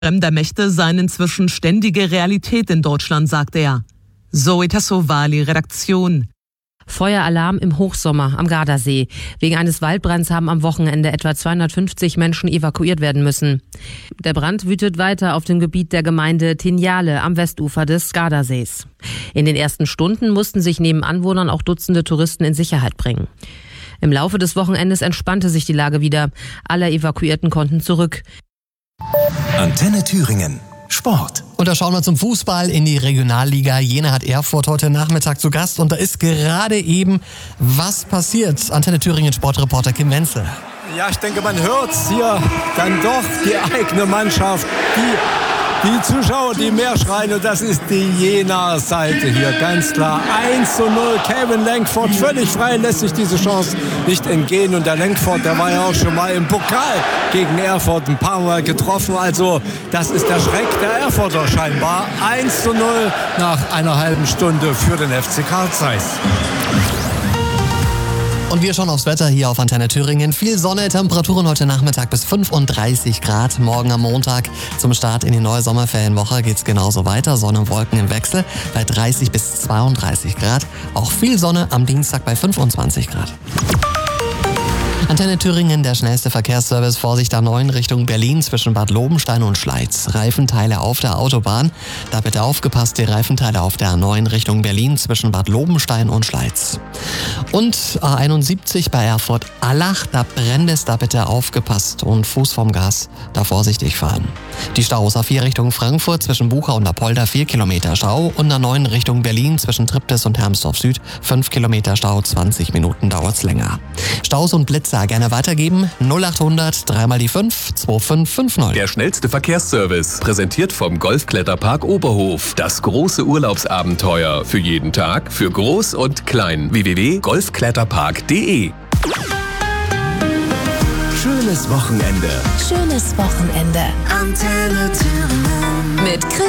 Fremder Mächte seien inzwischen ständige Realität in Deutschland, sagt er. Zoe Tassovali, Redaktion. Feueralarm im Hochsommer am Gardasee. Wegen eines Waldbrands haben am Wochenende etwa 250 Menschen evakuiert werden müssen. Der Brand wütet weiter auf dem Gebiet der Gemeinde Tinjale am Westufer des Gardasees. In den ersten Stunden mussten sich neben Anwohnern auch Dutzende Touristen in Sicherheit bringen. Im Laufe des Wochenendes entspannte sich die Lage wieder. Alle Evakuierten konnten zurück. Antenne Thüringen. Sport. Und da schauen wir zum Fußball in die Regionalliga. Jena hat Erfurt heute Nachmittag zu Gast und da ist gerade eben was passiert. Antenne Thüringen Sportreporter Kim Wenzel. Ja, ich denke, man hört's hier dann doch, die eigene Mannschaft, die Zuschauer, die mehr schreien, und das ist die Jenaer Seite hier, ganz klar. 1:0, Kevin Lenkford völlig frei, lässt sich diese Chance nicht entgehen. Und der Lenkford, der war ja auch schon mal im Pokal gegen Erfurt ein paar Mal getroffen. Also das ist der Schreck der Erfurter scheinbar. 1:0 nach einer halben Stunde für den FC Carl Zeiss. Und wir schauen aufs Wetter hier auf Antenne Thüringen. Viel Sonne, Temperaturen heute Nachmittag bis 35 Grad. Morgen am Montag zum Start in die neue Sommerferienwoche geht's genauso weiter. Sonne und Wolken im Wechsel bei 30 bis 32 Grad. Auch viel Sonne am Dienstag bei 25 Grad. Antenne Thüringen, der schnellste Verkehrsservice. Vorsicht A9 Richtung Berlin zwischen Bad Lobenstein und Schleiz. Reifenteile auf der Autobahn. Da bitte aufgepasst, die Reifenteile auf der A9 Richtung Berlin zwischen Bad Lobenstein und Schleiz. Und A71 bei Erfurt-Allach, da brennt es, da bitte aufgepasst und Fuß vom Gas, da vorsichtig fahren. Die Staus A4 Richtung Frankfurt zwischen Bucha und Apolda 4 Kilometer Stau und A9 Richtung Berlin zwischen Triptis und Hermsdorf Süd 5 Kilometer Stau, 20 Minuten dauert's länger. Staus und Blitzer gerne weitergeben, 0800 3 mal die 5 2550. Der schnellste Verkehrsservice, präsentiert vom Golfkletterpark Oberhof. Das große Urlaubsabenteuer für jeden Tag, für Groß und Klein. www.golfkletterpark.de. Schönes Wochenende. Schönes Wochenende. Antenne Thüringen. Mit Chris